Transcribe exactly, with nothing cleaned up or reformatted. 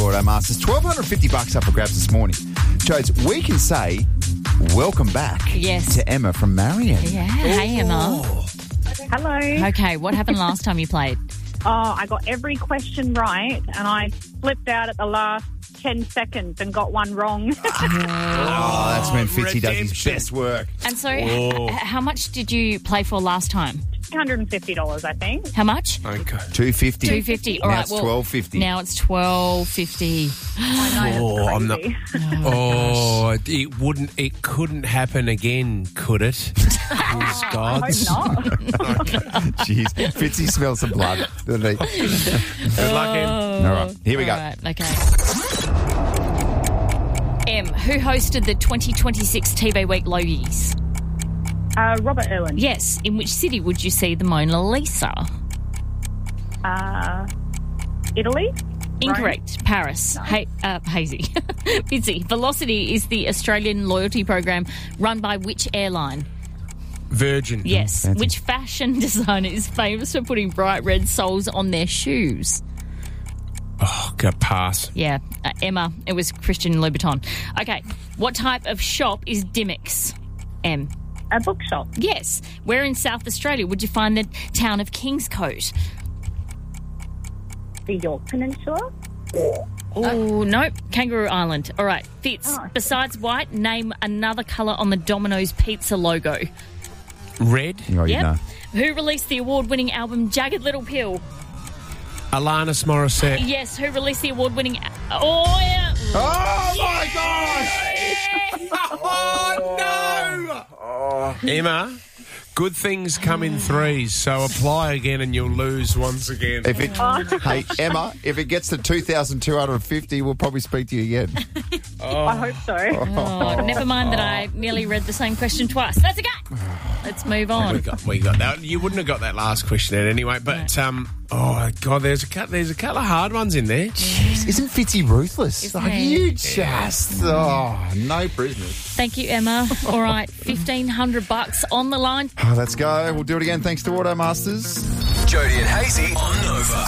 Auto Masters. twelve fifty bucks up for grabs this morning. Jodes, we can say welcome back Yes. to Emma from Marion. Yeah. Hey, Emma. Hello. Okay, what happened last time you played? Oh, I got every question right, and I slipped out at the last ten seconds and got one wrong. Oh, that's when Fitzy does his redemption. best work. And so, h- h- how much did you play for last time? two hundred fifty dollars, I think. How much? Okay. two fifty. Two fifty. All Now right. it's well, twelve fifty. Now it's twelve fifty. I know, Oh, I'm it's not- crazy. Oh, it wouldn't. It couldn't happen again, could it? Please, I gods. hope not. Jeez, Fitzy smells some blood, doesn't he? Good luck, Em. All right, here we go. All right. Okay. M, who hosted the twenty twenty-six T V Week Logies? Uh, Robert Irwin. Yes. In which city would you see the Mona Lisa? Uh, Italy? Incorrect. Paris. Hey, uh, hazy. Fitzy. Velocity is the Australian loyalty program run by which airline? Virgin. Yes. Fancy. Which fashion designer is famous for putting bright red soles on their shoes? Oh, got pass. Yeah. Uh, Emma. It was Christian Louboutin. Okay. What type of shop is Dimmicks? M. A bookshop. Yes. Where in South Australia would you find the town of Kingscote? The York Peninsula. Oh, nope. Kangaroo Island. All right. Fitz. Oh. Besides white, name another colour on the Domino's Pizza logo. Red. Oh, you Yep. know. Who released the award-winning album Jagged Little Pill? Alanis Morissette. Yes. Who released the award-winning... A- oh, yeah. Oh, my gosh! Oh, no! Emma, good things come in threes, so apply again and you'll lose once again. If it, hey, Emma, if it gets to two thousand two hundred fifty, we'll probably speak to you again. I hope so. Oh, never mind that I nearly read the same question twice. That's okay. Let's move on. We got, we got that. You wouldn't have got that last question out anyway. But um, oh god, there's a couple, there's a couple of hard ones in there. Isn't Fitzy ruthless? Isn't like, he? you just, oh, no prisoners. Thank you, Emma. All right, fifteen hundred bucks on the line. Oh, let's go. We'll do it again thanks to Auto Masters. Jody and Hazy on Nova.